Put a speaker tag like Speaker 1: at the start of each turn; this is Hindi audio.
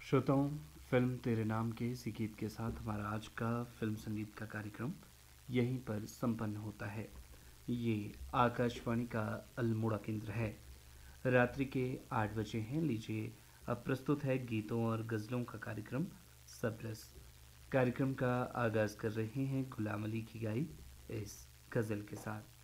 Speaker 1: श्रोताओं, फिल्म तेरे नाम के इसी गीत के साथ हमारा आज का फिल्म संगीत का कार्यक्रम यहीं पर संपन्न होता है। ये आकाशवाणी का अल्मोड़ा केंद्र है। रात्रि के 8 बजे हैं। लीजिए, अब प्रस्तुत है गीतों और गज़लों का कार्यक्रम सबरस। कार्यक्रम का आगाज़ कर रहे हैं गुलाम अली की गाई इस गज़ल के साथ।